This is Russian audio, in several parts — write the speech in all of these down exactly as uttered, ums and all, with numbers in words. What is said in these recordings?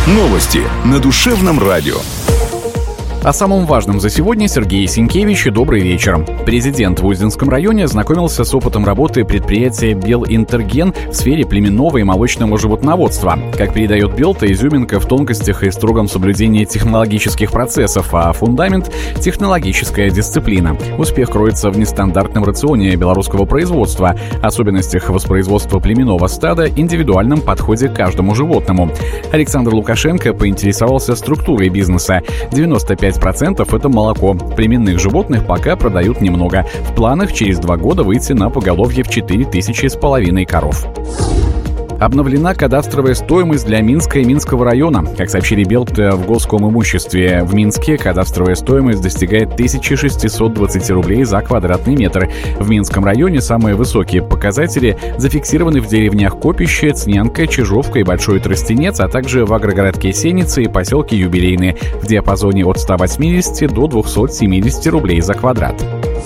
Новости на Душевном радио. О самом важном за сегодня Сергей Сенкевич. Добрый вечер. Президент в Узденском районе ознакомился с опытом работы предприятия «Белинтерген» в сфере племенного и молочного животноводства. Как передает Белта, изюминка в тонкостях и строгом соблюдении технологических процессов, а фундамент — технологическая дисциплина. Успех кроется в нестандартном рационе белорусского производства, особенностях воспроизводства племенного стада, индивидуальном подходе к каждому животному. Александр Лукашенко поинтересовался структурой бизнеса. девяносто пять процентов это молоко. Племенных животных пока продают немного. В планах через два года выйти на поголовье в четыре тысячи с половиной коров. Обновлена кадастровая стоимость для Минска и Минского района. Как сообщили Белта в Госком имуществе, в Минске кадастровая стоимость достигает тысяча шестьсот двадцать рублей за квадратный метр. В Минском районе самые высокие показатели зафиксированы в деревнях Копище, Цнянка, Чижовка и Большой Тростенец, а также в агрогородке Сеницы и поселке Юбилейный в диапазоне от ста восьмидесяти до двухсот семидесяти рублей за квадрат.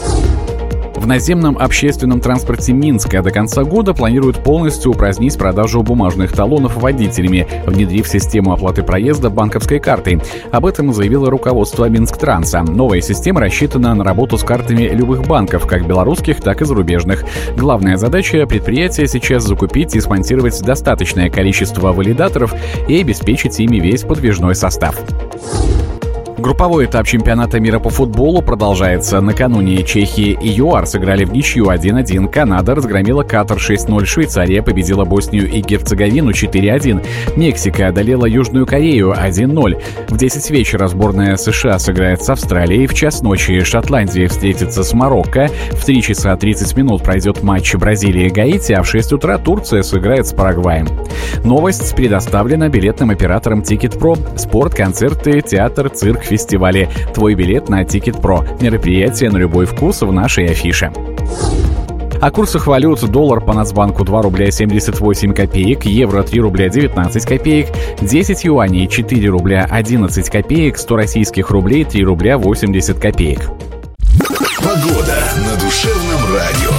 В наземном общественном транспорте Минска до конца года планируют полностью упразднить продажу бумажных талонов водителями, внедрив систему оплаты проезда банковской картой. Об этом заявило руководство Минсктранса. Новая система рассчитана на работу с картами любых банков, как белорусских, так и зарубежных. Главная задача предприятия сейчас закупить и смонтировать достаточное количество валидаторов и обеспечить ими весь подвижной состав. Групповой этап чемпионата мира по футболу продолжается. Накануне Чехия и ЮАР сыграли в ничью один один. Канада разгромила Катар шесть ноль. Швейцария победила Боснию и Герцеговину четыре один. Мексика одолела Южную Корею один ноль. В десять вечера сборная США сыграет с Австралией. В час ночи Шотландия встретится с Марокко. В три часа тридцать минут пройдет матч Бразилии и Гаити, а в шесть утра Турция сыграет с Парагваем. Новость предоставлена билетным оператором Тикет.Про. Спорт, концерты, театр, цирк, фестивали. Твой билет на Тикет.Про. Мероприятие на любой вкус в нашей афише. О курсах валют: доллар по Нацбанку два рубля семьдесят восемь копеек, евро три рубля девятнадцать копеек, десять юаней четыре рубля одиннадцать копеек, сто российских рублей три рубля восемьдесят копеек. Погода на Душевном радио.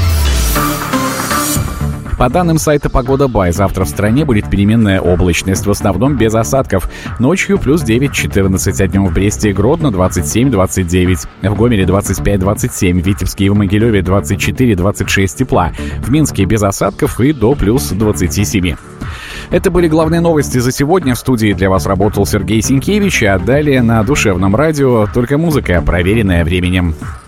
По данным сайта «Погода Бай», завтра в стране будет переменная облачность, в основном без осадков. Ночью плюс девять четырнадцать, а днем в Бресте и Гродно двадцать семь двадцать девять. В Гомеле двадцать пять двадцать семь, в Витебске и в Могилеве двадцать четыре двадцать шесть тепла. В Минске без осадков и до плюс двадцати семи. Это были главные новости за сегодня. В студии для вас работал Сергей Сенкевич, а далее на Душевном радио только музыка, проверенная временем.